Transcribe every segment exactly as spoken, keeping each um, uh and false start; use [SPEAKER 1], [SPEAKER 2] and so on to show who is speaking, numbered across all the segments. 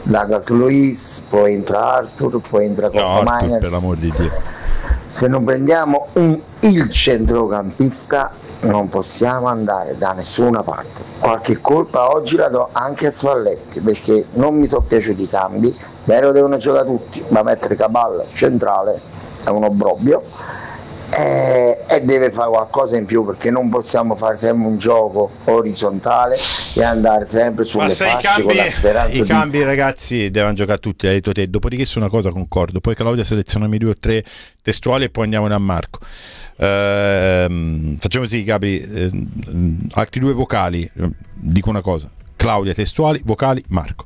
[SPEAKER 1] Douglas Luiz, poi entra Arthur, poi entra Cotto
[SPEAKER 2] no,
[SPEAKER 1] Miners.
[SPEAKER 2] Per l'amor di Dio.
[SPEAKER 1] Se non prendiamo un, il centrocampista non possiamo andare da nessuna parte. Qualche colpa oggi la do anche a Spalletti, perché non mi sono piaciuti i cambi. Vero, devono giocare tutti, ma mettere Cabal centrale è un obbrobrio, e, e deve fare qualcosa in più, perché non possiamo fare sempre un gioco orizzontale e andare sempre sulle fasce con la speranza
[SPEAKER 2] i
[SPEAKER 1] di...
[SPEAKER 2] cambi, ragazzi, devono giocare tutti, l'hai detto te. Dopodiché su una cosa concordo, poi Claudia selezionami due o tre testuali e poi andiamo da Marco. Ehm, facciamo così, Gabri, ehm, altri due vocali, dico una cosa: Claudia testuali, vocali Marco.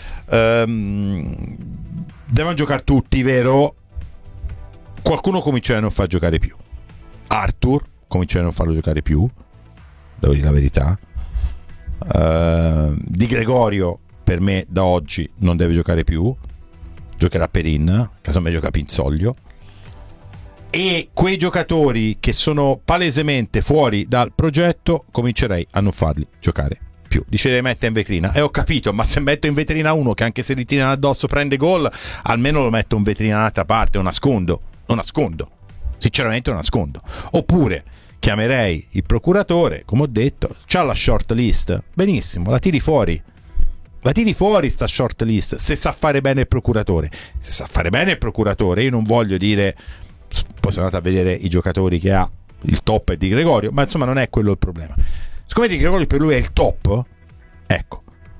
[SPEAKER 2] Ehm, devono giocare tutti, vero? Qualcuno comincerà a non far giocare più. Arthur comincerà a non farlo giocare più, devo dire la verità. Uh, Di Gregorio per me da oggi non deve giocare più, giocherà Perin, casomai gioca Pinzoglio. E quei giocatori che sono palesemente fuori dal progetto comincerei a non farli giocare più. Dice le mette in vetrina, e eh, ho capito, ma se metto in vetrina uno che anche se li tirano addosso prende gol, almeno lo metto in vetrina un'altra parte, lo nascondo, lo nascondo, sinceramente lo nascondo. Oppure chiamerei il procuratore, come ho detto, c'ha la short list, benissimo, la tiri fuori, la tiri fuori sta short list, se sa fare bene il procuratore. Se sa fare bene il procuratore, io non voglio dire, poi sono andato a vedere i giocatori che ha, il top è Di Gregorio, ma insomma non è quello il problema. Siccome Di Gregorio per lui è il top, ecco,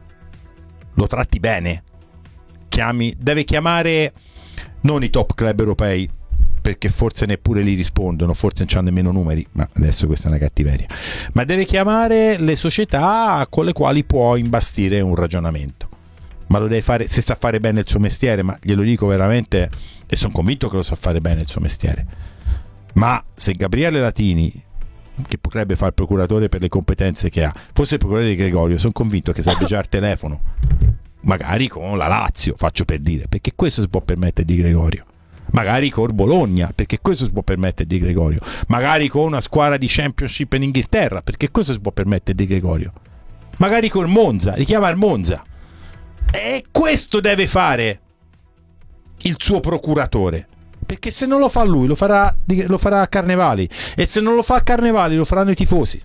[SPEAKER 2] lo tratti bene, chiami, deve chiamare non i top club europei, perché forse neppure li rispondono, forse non c'hanno nemmeno numeri, ma adesso questa è una cattiveria, ma deve chiamare le società con le quali può imbastire un ragionamento. Ma lo deve fare, se sa fare bene il suo mestiere, ma glielo dico veramente, e sono convinto che lo sa fare bene il suo mestiere. Ma se Gabriele Latini, che potrebbe fare il procuratore per le competenze che ha, fosse il procuratore di Gregorio, sono convinto che sarebbe già al telefono, magari con la Lazio, faccio per dire, perché questo si può permettere Di Gregorio. Magari con Bologna, perché questo si può permettere Di Gregorio. Magari con una squadra di Championship in Inghilterra, perché questo si può permettere Di Gregorio. Magari con Monza, richiama il Monza. E questo deve fare il suo procuratore, perché se non lo fa lui lo farà, lo farà a Carnevali, e se non lo fa a Carnevali lo faranno i tifosi.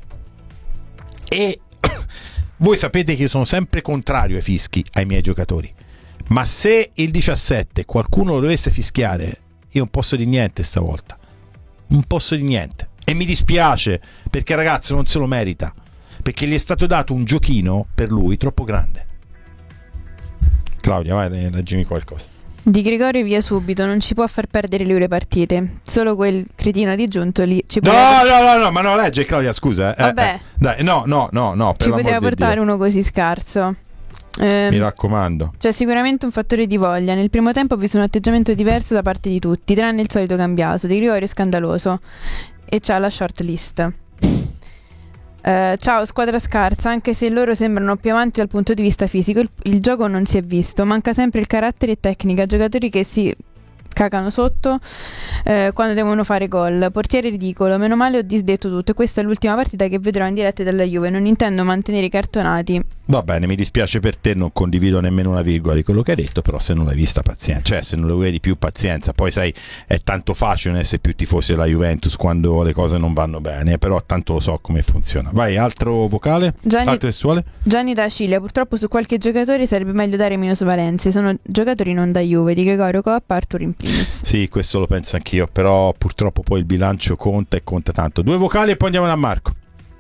[SPEAKER 2] E voi sapete che io sono sempre contrario ai fischi ai miei giocatori, ma se il diciassette qualcuno lo dovesse fischiare, io non posso di niente stavolta, non posso di niente, e mi dispiace, perché il ragazzo non se lo merita, perché gli è stato dato un giochino per lui troppo grande. Claudia, vai, leggimi qualcosa.
[SPEAKER 3] Di Gregorio via subito, non ci può far perdere lui le partite, solo quel cretino di Giuntoli ci
[SPEAKER 2] no,
[SPEAKER 3] poteva...
[SPEAKER 2] no, no, no, ma no, legge Claudia, scusa. Eh,
[SPEAKER 3] Vabbè.
[SPEAKER 2] Eh, dai, no, no, no, no, per
[SPEAKER 3] ci poteva portare
[SPEAKER 2] Dio.
[SPEAKER 3] uno così scarso. Eh,
[SPEAKER 2] Mi raccomando.
[SPEAKER 3] C'è sicuramente un fattore di voglia. Nel primo tempo ho visto un atteggiamento diverso da parte di tutti, tranne il solito cambiaso. Di Gregorio è scandaloso e c'ha la short list. Uh, ciao squadra scarsa, anche se loro sembrano più avanti dal punto di vista fisico, il, il gioco non si è visto, manca sempre il carattere e tecnica, giocatori che si cagano sotto uh, quando devono fare gol, portiere ridicolo, meno male ho disdetto tutto, e questa è l'ultima partita che vedrò in diretta della Juve, non intendo mantenere i cartonati.
[SPEAKER 2] Va bene, mi dispiace per te, non condivido nemmeno una virgola di quello che hai detto, però se non l'hai vista pazienza, cioè se non lo vedi più pazienza, poi sai è tanto facile essere più tifosi della Juventus quando le cose non vanno bene, però tanto lo so come funziona. Vai, altro vocale?
[SPEAKER 3] Gianni,
[SPEAKER 2] altro testuale?
[SPEAKER 3] Gianni da Cilia, purtroppo su qualche giocatore sarebbe meglio dare minusvalenze, sono giocatori non da Juve, di Gregorio Coppa, Arthur in primis.
[SPEAKER 2] Sì, questo lo penso anch'io, però purtroppo poi il bilancio conta e conta tanto. Due vocali e poi andiamo da Marco.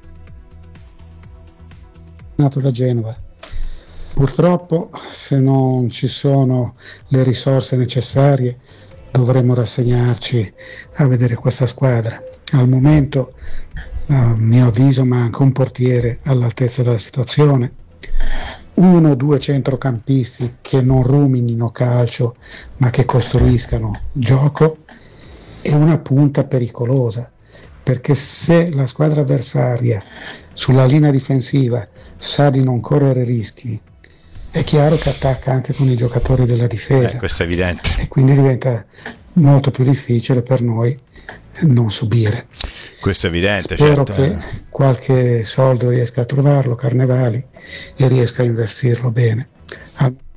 [SPEAKER 4] Nato da Genova. Purtroppo, se non ci sono le risorse necessarie, dovremo rassegnarci a vedere questa squadra. Al momento, a mio avviso, manca un portiere all'altezza della situazione, uno o due centrocampisti che non ruminino calcio ma che costruiscano gioco, e una punta pericolosa, perché se la squadra avversaria sulla linea difensiva sa di non correre rischi, è chiaro che attacca anche con i giocatori della difesa.
[SPEAKER 2] Eh, questo è evidente.
[SPEAKER 4] E quindi diventa molto più difficile per noi non subire.
[SPEAKER 2] Questo è evidente.
[SPEAKER 4] Spero
[SPEAKER 2] certo.
[SPEAKER 4] che qualche soldo riesca a trovarlo Carnevali e riesca a investirlo bene. Al